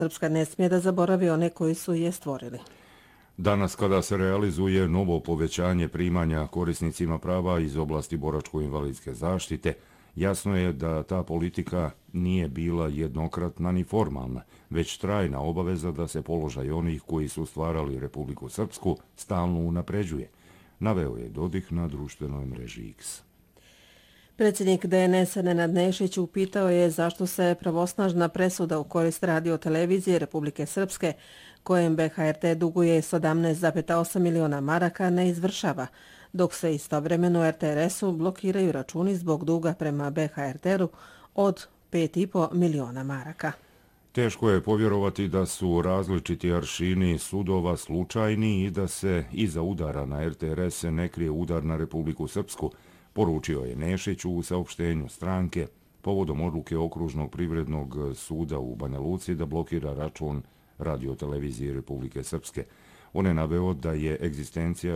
Srpska ne smije da zaboravi one koji su je stvorili. Danas kada se realizuje novo povećanje primanja korisnicima prava iz oblasti boračko-invalidske zaštite, jasno je da ta politika nije bila jednokratna ni formalna, već trajna obaveza da se položaj onih koji su stvarali Republiku Srpsku stalno unapređuje, naveo je Dodik na društvenoj mreži X. Predsjednik DNS-a Nenad Nešić upitao je zašto se pravosnažna presuda u korist radio-televizije Republike Srpske, kojem BHRT duguje 17,8 miliona maraka, ne izvršava, dok se istovremeno RTRS-u blokiraju računi zbog duga prema BHRT-u od 5,5 miliona maraka. Teško je povjerovati da su različiti aršini sudova slučajni i da se iza udara na RTRS ne krije udar na Republiku Srpsku, poručio je Nešić u saopštenju stranke povodom odluke Okružnog privrednog suda u Banja Luci da blokira račun radio-televizije Republike Srpske. On je naveo da je egzistencija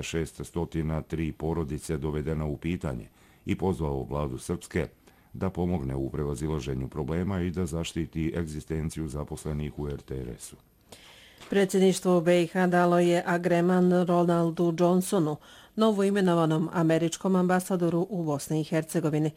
603 porodice dovedena u pitanje i pozvao vladu Srpske da pomogne u prevazilaženju problema i da zaštiti egzistenciju zaposlenih u RTRS-u. Predsjedništvo BiH dalo je agreman Ronaldu Johnsonu, novoimenovanom američkom ambasadoru u Bosni i Hercegovini.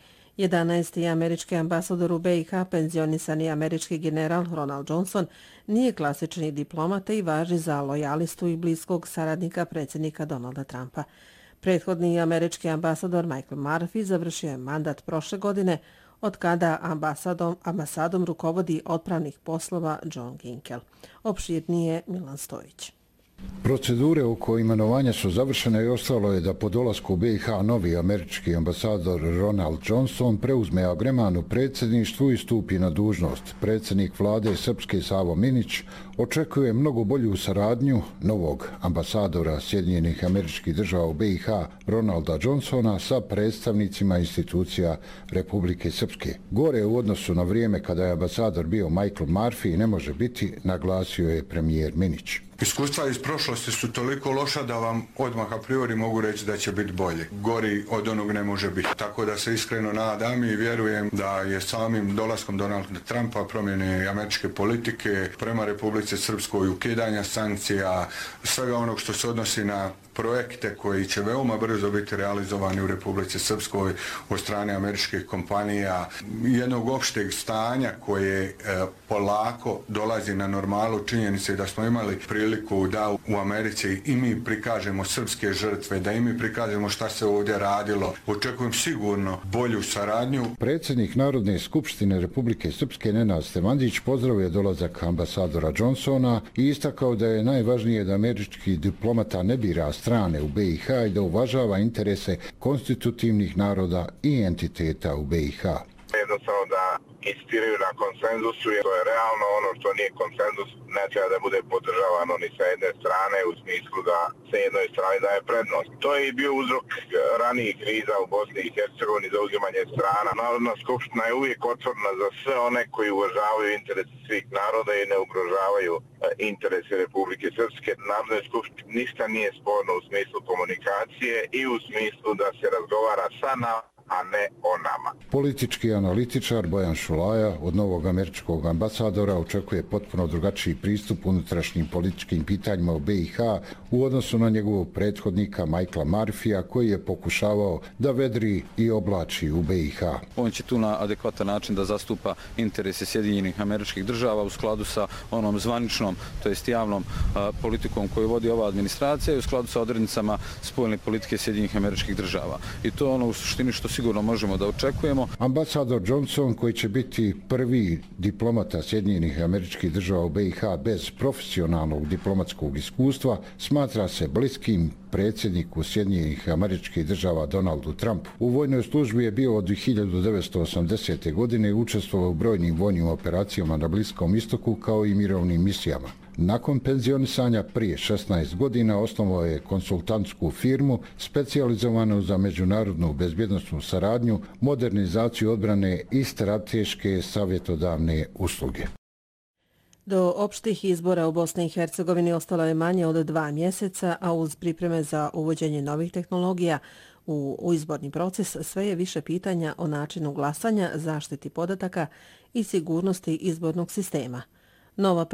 11. američki ambasador u BiH, penzionisani američki general Ronald Johnson, nije klasični diplomat i važi za lojalistu i bliskog saradnika predsjednika Donalda Trumpa. Prethodni američki ambasador Michael Murphy završio je mandat prošle godine, od kada ambasadom rukovodi otpravnih poslova John Ginkel. Opširnije Milan Stojić. Procedure oko imenovanja su završene i ostalo je da po dolasku u BiH novi američki ambasador Ronald Johnson preuzme agreman u predsjedništvu i stupi na dužnost. Predsjednik vlade Srpske Savo Minić očekuje mnogo bolju saradnju novog ambasadora Sjedinjenih Američkih Država u BiH Ronalda Johnsona sa predstavnicima institucija Republike Srpske. Gore u odnosu na vrijeme kada je ambasador bio Michael Murphy ne može biti, naglasio je premijer Minić. Iskustva iz prošlosti su toliko loša da vam odmah a priori mogu reći da će biti bolje. Gori od onog ne može biti. Tako da se iskreno nadam i vjerujem da je samim dolaskom Donalda Trumpa, promjene američke politike prema Republici Srpskoj, ukidanja sankcija, svega onog što se odnosi na projekte koji će veoma brzo biti realizovani u Republici Srpskoj od strane američkih kompanija, jednog opšteg stanja koje polako dolazi na normalu, činjenice da smo imali priliku da u Americi i mi prikažemo srpske žrtve, da i mi prikažemo šta se ovdje radilo. Očekujem sigurno bolju saradnju. Predsjednik Narodne skupštine Republike Srpske Nenad Stemandić pozdravio dolazak ambasadora Johnsona i istakao da je najvažnije da američki diplomata ne bira strane u BiH i da uvažava interese konstitutivnih naroda i entiteta u BiH. Jednostavno da insistiraju na konsenzusu, jer to je realno, ono što nije konsenzus ne treba da bude podržavano ni sa jedne strane u smislu da se jednoj strani daje prednost. To je i bio uzrok ranijih kriza u Bosni i Hercegovini za uzimanje strana. Narodna skupština je uvijek otvorena za sve one koji uvažavaju interese svih naroda i ne ugrožavaju interese Republike Srpske. Narodnoj skupštini ništa nije sporno u smislu komunikacije i u smislu da se razgovara sa nama, a ne o nama. Politički analitičar Bojan Šulaja od novog američkog ambasadora očekuje potpuno drugačiji pristup unutrašnjim političkim pitanjima u BiH u odnosu na njegovog prethodnika Michaela Murphyja koji je pokušavao da vedri i oblači u BiH. On će tu na adekvatan način da zastupa interese Sjedinjenih Američkih Država u skladu sa onom zvaničnom, to jest javnom politikom koju vodi ova administracija i u skladu sa odrednicama spoljne politike Sjedinjenih Američkih Država. I to je ono u suštini što sigurno možemo da očekujemo. Ambasador Johnson, koji će biti prvi diplomata Sjedinjenih Američkih Država u BiH bez profesionalnog diplomatskog iskustva, smatra se bliskim predsjedniku Sjedinjenih Američkih Država Donaldu Trumpu. U vojnoj službi je bio od 1980. godine i učestvovao u brojnim vojnim operacijama na Bliskom istoku kao i mirovnim misijama. Nakon penzionisanja prije 16 godina osnovao je konsultantsku firmu specijalizovanu za međunarodnu bezbjednosnu saradnju, modernizaciju odbrane i strateške savjetodavne usluge. Do opštih izbora u Bosni i Hercegovini ostalo je manje od 2 mjeseca, a uz pripreme za uvođenje novih tehnologija u izborni proces sve je više pitanja o načinu glasanja, zaštiti podataka i sigurnosti izbornog sistema. Nova